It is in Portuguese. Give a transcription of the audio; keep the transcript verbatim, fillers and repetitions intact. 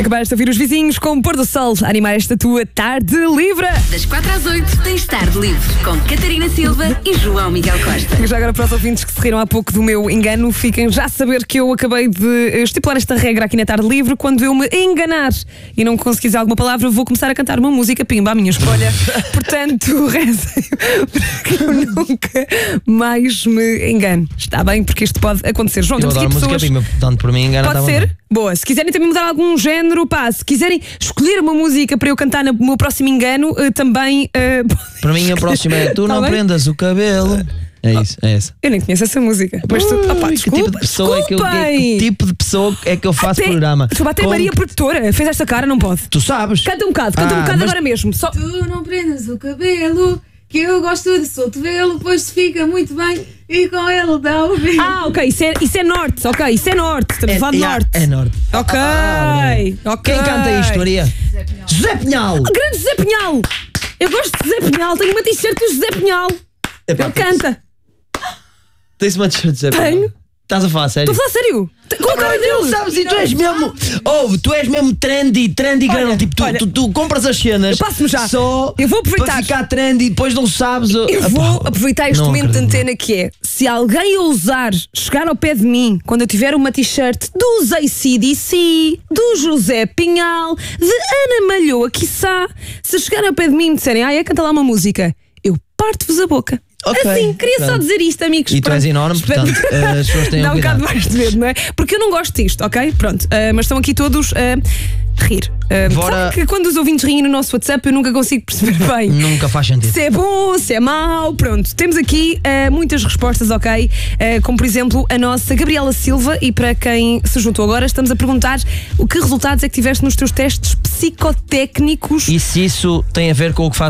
Acabaste de ouvir os vizinhos com o pôr do sol a animar esta tua tarde livre. Das quatro às oito tens Tarde Livre com Catarina Silva e João Miguel Costa. Já agora para os ouvintes que se riram há pouco do meu engano, fiquem já a saber que eu acabei de estipular esta regra aqui na Tarde Livre. Quando eu me enganar e não conseguir dizer alguma palavra, vou começar a cantar uma música, pimba, à minha escolha. Portanto, rezem para que eu nunca mais me engane. Está bem? Porque isto pode acontecer. João, Eu temos aqui adoro música pessoas... pimba, portanto, por mim engana. Pode ser? Boa. Se quiserem também mudar algum género, pá, se quiserem escolher uma música para eu cantar no meu próximo engano, uh, também. Uh, Para mim, a próxima é Tu Tá não bem? prendas o cabelo. É isso, é essa. Eu nem conheço essa música. Mas tu, Ui, opá, que desculpa, tipo de pessoa é que eu, que, desculpem. que tipo de pessoa é que eu faço Até, programa? desculpa, até Com- Maria Produtora fez esta cara, não pode. Tu sabes? Canta um bocado, canta Ah, um bocado mas- agora mesmo. Só... Tu não prendas o cabelo, que eu gosto de solto vê-lo, pois fica muito bem e com ele dá o bem. Ah, ok, isso é, isso é norte, ok, isso é norte. Estamos a falar de yeah, norte. É norte. Ok, Ah, ok. Quem canta isto, Maria? José Pinhal! Grande José Pinhal! Eu gosto de José Pinhal, tenho uma t-shirt do José Pinhal. Epá, Ele canta. Tens uma t-shirt de José Pinhal? Tenho. Estás a falar sério? Estou a falar sério. Com a cara Tu não dele. sabes e tu és mesmo. Ouve, tu és mesmo trendy, trendy Olha, girl. Tipo, tu, olha. tu, tu compras as cenas. Eu passo-me já. Só Eu vou aproveitar. para ficar trendy e depois não sabes. Eu Epá, vou aproveitar este não momento de acredito. antena que é: se alguém ousar chegar ao pé de mim quando eu tiver uma t-shirt dos A C D C, do José Pinhal, de Ana Malhoa, quiçá, se chegarem ao pé de mim e me disserem, ah, é, canta lá uma música, eu parto-vos a boca. Ok, Assim, queria só pronto. dizer isto, amigos. E tu és enorme, Espero- portanto, eh, as pessoas têm Dá um cuidado. bocado mais de medo, não é? Porque eu não gosto disto, ok? Pronto, ah, mas estão aqui todos a rir. Uh, Bora- Sabe que quando os ouvintes riem no nosso WhatsApp eu nunca consigo perceber bem Nunca faz sentido. se é bom, se é mau. Pronto, temos aqui uh, muitas respostas, ok? Uh, como por exemplo a nossa Gabriela Silva. E para quem se juntou agora, estamos a perguntar o que resultados é que tiveste nos teus testes psicotécnicos. E se isso tem a ver com o que faz